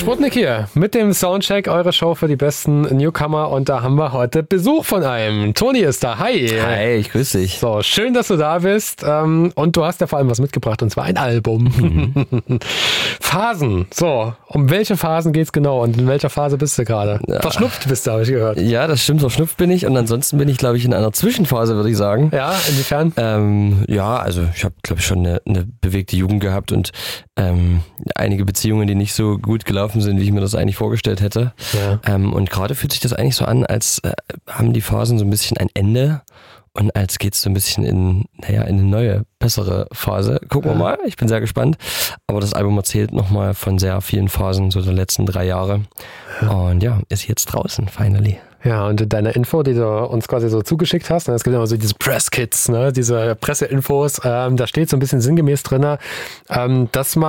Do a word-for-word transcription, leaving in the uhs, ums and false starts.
Sputnik hier mit dem Soundcheck, eure Show für die besten Newcomer, und da haben wir heute Besuch von einem. Toni ist da, hi. Hi, ich grüße dich. So, schön, dass du da bist, und du hast ja vor allem was mitgebracht, und zwar ein Album. Mhm. Phasen, so, um welche Phasen geht's genau und in welcher Phase bist du gerade? Ja. Verschnupft bist du, habe ich gehört. Ja, das stimmt, verschnupft bin ich, und ansonsten bin ich, glaube ich, in einer Zwischenphase, würde ich sagen. Ja, inwiefern? Ähm, ja, also ich habe, glaube ich, schon eine, eine bewegte Jugend gehabt und ähm, einige Beziehungen, die nicht so gut gelaufen sind, wie ich mir das eigentlich vorgestellt hätte. Ja. Ähm, und gerade fühlt sich das eigentlich so an, als äh, haben die Phasen so ein bisschen ein Ende und als geht's so ein bisschen in, naja, in eine neue, bessere Phase. Gucken wir mal, ich bin sehr gespannt. Aber das Album erzählt nochmal von sehr vielen Phasen, so der letzten drei Jahre. Und ja, ist jetzt draußen, finally. Ja, und deine Info, die du uns quasi so zugeschickt hast, ne, es gibt immer so diese Presskits, ne, diese Presseinfos, ähm, da steht so ein bisschen sinngemäß drin, ähm, dass man